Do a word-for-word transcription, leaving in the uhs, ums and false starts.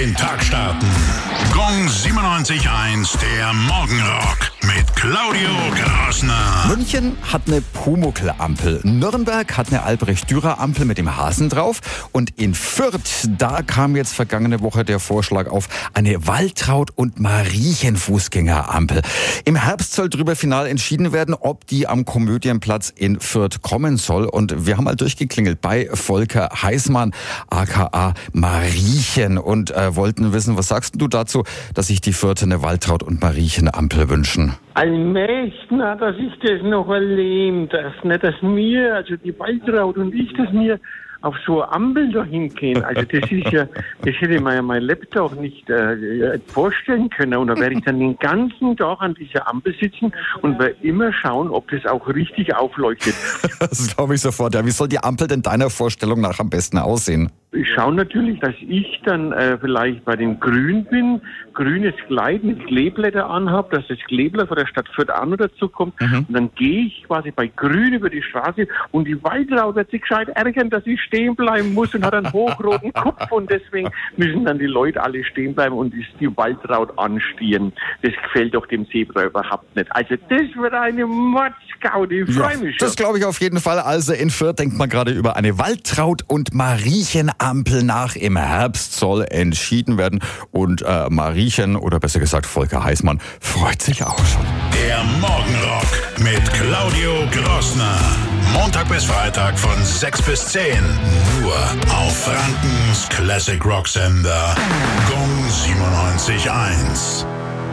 den Tag starten. Gong siebenundneunzig Komma eins, der Morgenrock mit Claudio Grassner. München hat eine Pumuckl-Ampel. Nürnberg hat eine Albrecht-Dürer-Ampel mit dem Hasen drauf. Und in Fürth, da kam jetzt vergangene Woche der Vorschlag auf eine Waltraud- und Mariechen-Fußgängerampel. Im Herbst soll drüber final entschieden werden, ob die am Komödienplatz in Fürth kommen soll. Und wir haben mal durchgeklingelt bei Volker Heißmann, aka Mariechen, und äh, wollten wissen, was sagst du dazu, dass sich die Fürther eine Waltraud- und Mariechen-Ampel wünschen? Allmächtner, dass ich das noch erleben darf, nicht, dass mir, also die Waltraud und ich, dass mir auf so eine Ampel dahin gehen. Also das ist ja, das hätte ich mir ja mein Laptop nicht äh, vorstellen können. Und da werde ich dann den ganzen Tag an dieser Ampel sitzen und werde immer schauen, ob das auch richtig aufleuchtet. Das glaube ich sofort. Ja, wie soll die Ampel denn deiner Vorstellung nach am besten aussehen? Ich schaue natürlich, dass ich dann äh, vielleicht bei dem Grün bin, grünes Kleid mit Kleeblätter anhab, dass das Kleeblatt von der Stadt Fürth auch noch dazu kommt. Mhm. Und dann gehe ich quasi bei Grün über die Straße und die Waltraud wird sich gescheit ärgern, dass ich stehen bleiben muss und hat einen hochroten Kopf und deswegen müssen dann die Leute alle stehen bleiben und die Waltraud anstieren. Das gefällt doch dem Zebra überhaupt nicht. Also das wird eine Mordsgaudi, ich freue mich schon. Das glaube ich auf jeden Fall. Also in Fürth denkt man gerade über eine Waltraud- und Mariechen-Ampel nach. Im Herbst soll entschieden werden und äh, Mariechen, oder besser gesagt Volker Heißmann, freut sich auch schon. Der Morgenrock mit Claudio Grassner. Montag bis Freitag von sechs bis zehn. Nur auf Frankens Classic Rock Sender. Gong siebenundneunzig Komma eins.